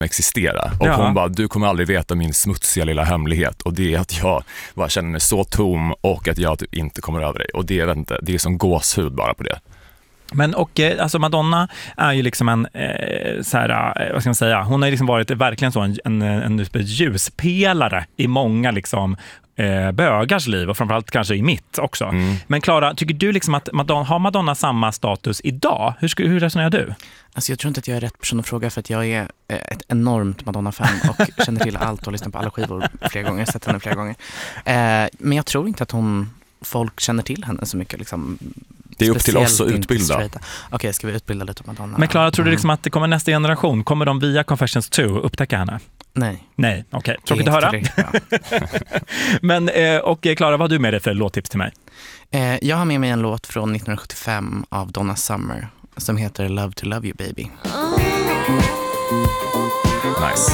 existera. Och hon bara, du kommer aldrig veta min smutsiga lilla hemlighet. Och det är att jag bara känner mig så tom och att jag typ inte kommer över dig. Och det, jag vet inte, det är som gåshud bara på det. Men alltså Madonna är ju liksom en så här, vad ska man säga, hon har ju liksom varit verkligen så en ljuspelare i många liksom bögars liv och framförallt kanske i mitt också. Men Klara, tycker du liksom att har Madonna samma status idag? Hur resonerar du? Alltså jag tror inte att jag är rätt person att fråga, för att jag är ett enormt Madonna-fan och känner till allt och lyssnar på alla skivor flera gånger, sett henne flera gånger. Men jag tror inte att folk känner till henne så mycket liksom. Det är upp till oss att utbilda. Okej, ska vi utbilda lite om Madonna? Men Klara, tror du liksom att det kommer nästa generation? Kommer de via Confessions 2 upptäcka henne? Nej, okej. Tråkigt att höra. Men, och Klara, vad har du med dig för låttips till mig? Jag har med mig en låt från 1975 av Donna Summer som heter Love to Love You Baby. Nice.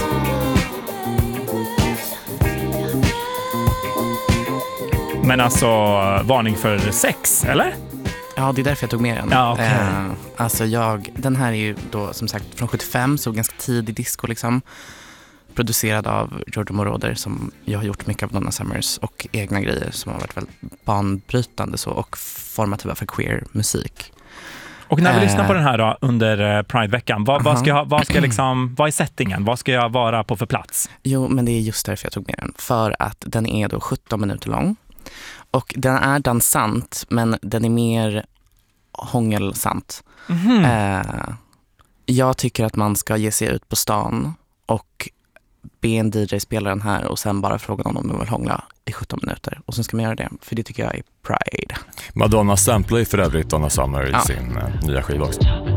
Men alltså, varning för sex, eller? Ja, det är därför jag tog med den. Ja, okay. Alltså den här är ju då som sagt från 75, så ganska tidig disco liksom. Producerad av Giorgio Moroder, som jag har gjort mycket av Donna Summers och egna grejer som har varit väldigt banbrytande så, och formativa för queer musik. Och när vi lyssnar på den här då, under Pride-veckan, vad är settingen? Vad ska jag vara på för plats? Jo, men det är just därför jag tog med den. För att den är då 17 minuter lång. Och den är dansant, men den är mer hångelsant. Jag tycker att man ska ge sig ut på stan och be en DJ spela den här och sen bara fråga någon om de vill hångla i 17 minuter. Och sen ska man göra det, för det tycker jag är Pride. Madonna samplar för övrigt Donna Summer i sin nya skiva också.